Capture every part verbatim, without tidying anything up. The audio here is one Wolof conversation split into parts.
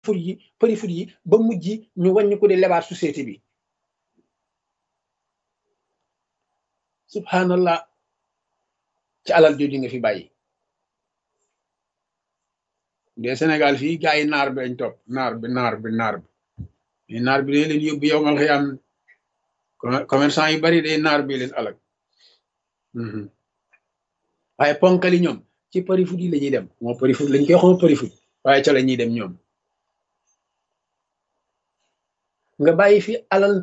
fur yi përi fur yi ba mujj ñu wàññi ko di lebaat société bi subhanallah ci alal jooju nga fi bàyyi de Sénégal fii gaa yi naar bi lañ topp naar bi naar bi naar bi naar bi dañ leen yóbbu yow mal xëy am commerçant yu bari day naar bi leen alag waaye ponkali ñoom ci përi fut yi la ñuy dem moo përi fut lañ koy xoo përi fut waaye ca la ñuy dem ñoom nga bàyyi fi alal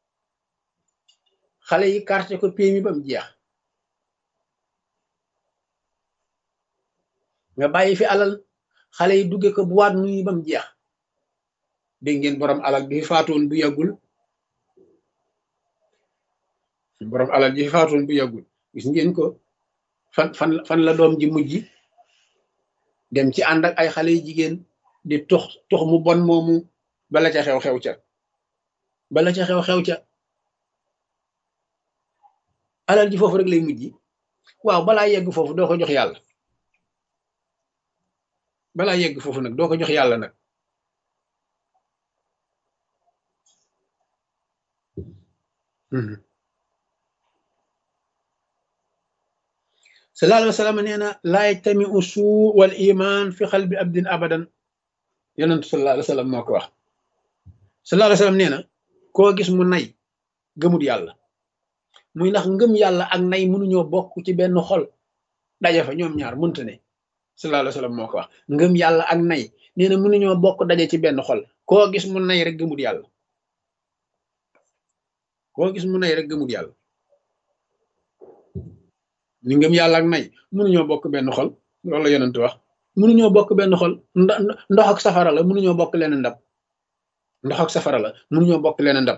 xale yi carte ko P M I ba mu jeex nga bàyyi fi alal xale yi dugge ko boîte nuit ba mu jeex dégg ngeen borom alal bi fi faatoon bu yàggul borom alal bi fi faatoon bu yàggul gis ngeen ko fan fan fan la doom ji mujj dem ci ànd ak ay xale yu jigéen di tux tux mu bon moomu bala ca xew xew ca bala ca xew xew ca alal ji foofu rek lay mujj waaw balaa yegg foofu doo ko jox yàlla balaa yegg foofu nag doo ko jox yàlla nag sallallahu alayhi wa sallam nee na laa yajtami usuu wal iman fi xalbi abdin abadan yonentu sallallahu alayhi wa sallam moo ko wax sallallahu alayhi wa sallam nee na koo gis mu nay gëmut yàlla muy ndax ngëm yàlla ak nay mënuñoo bokk ci benn xol daje fa ñoom ñaar mënta ne sallallahu alayhi wa sallam moo ko wax ngëm yàlla ak nay nee na mënuñoo bokk daje ci benn xol koo gis mu nay rek gëmut yàlla koo gis mu nay rek gëmut yàlla ni ngëm yàlla ak nay mënuñoo bokk benn xol loolu la yonent wax mënuñoo bokk benn xol ndox ak safara la mënuñoo bokk leen ndab ndox ak safara la mënuñoo bokk leen ndab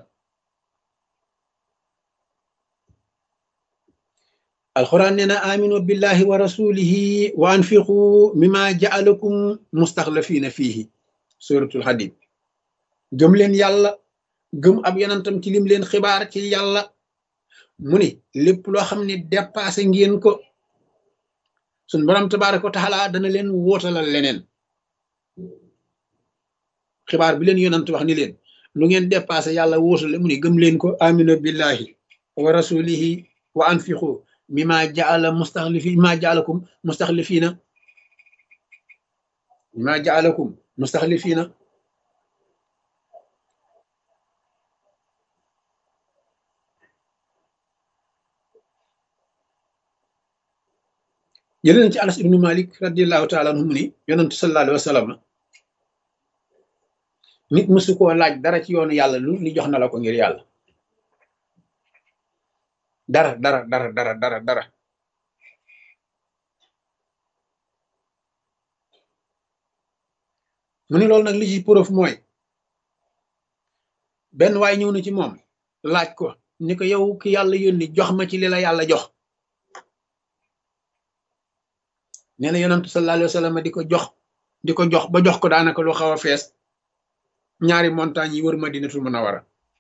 alquran nee na aminu billahi wa rasulihi wa anfiqu mimma jaalakum mustaxlafina fihi suratul hadid gëm leen yàlla gëm ab yonentam ci lim leen xibaar ci yàlla mu ni lépp loo xam ne dépassé ngeen ko suñ borom tabaraka wa taala dana leen wóotalal leneen xibaar bi leen yonent wax ni leen lu ngeen dépassé yàlla wóotale mu ni gëm leen ko aminu billahi wa rasulihi wa anfiqu mimma jaala mustaxlifi mimma jaalakum mustaxlifina mimma jaalakum mustaxlifina jëleen ci Anas ibnu Malik radiallahu taala anhu mu ni yonentu sallallahu alayhi wa sallam nit mësu koo laaj dara ci yoonu yàlla lu li jox na la ko ngir yàlla dara dara dara dara dara dara mu ni loolu nag li ci preuve mooy benn waay ñëw na ci moom laaj ko ni ko yow ki yàlla yónni jox ma ci li la yàlla jox nee na yonentu sallallahu alayhi wa sallam di ko jox di ko jox ba jox ko daanaka lu xaw a fees ñaari montagne yi wër Madinatul Munawwara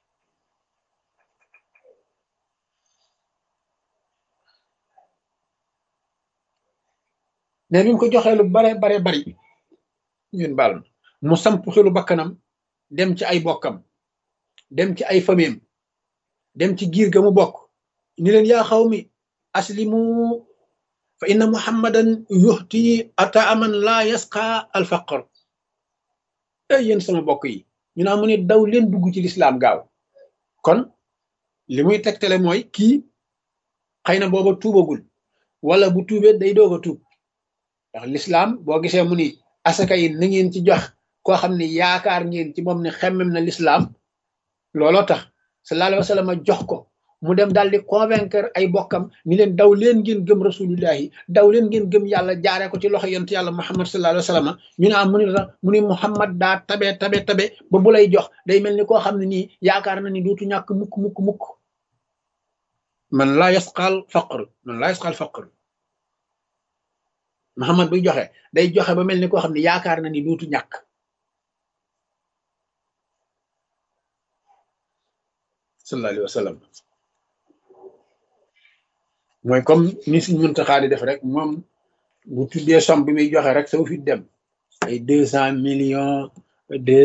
ne bi mu ko joxee lu bare bare bari ñun baal ma mu samp xelu bakkanam dem ci ay bokkam dem ci ay famem dem ci giir ga mu bokk ni leen yaa xaw mi aslimu fa inna muhammadan yuxti ata aman laa yasqa al faqr ay yéen sama bokk yi ñu naa mu ne daw leen dugg ci lislaam gaaw kon li muy tegtale mooy kii xëy na booba tuubagul wala bu tuubee day doog a tuub ndax lislaam boo gisee mu ni asaka yi na ngeen ci jox koo xam ne yaakaar ngeen ci moom ne xemmem na lislaam looloo tax sallallahu alayhi wa sallam jox ko mu dem daal di convaincre ay bokkam ni leen daw leen ngeen gëm rasulullahi daw leen ngeen gëm yàlla jaaree ko ci loxo yonent yàlla muhammad sallallahu alayhi wa sallam ñu ne am mu ni la mu ni muhammad daa tabe tabe tabe ba bu lay jox day mel ni koo xam ne nii yaakaar na ni dootu ñàkk mukk mukk mukk man laa yasqal faqr man laa yasqal faqr muhammad buy joxe day joxe ba mel ni koo xam ne yaakaar na ni dootu ñàkk sallallahu alayhi wa sallam mooy comme ni suñ Muntaxa di def rek moom bu tuddee somme bi muy joxe rek sa fi dem ay deux cent millions de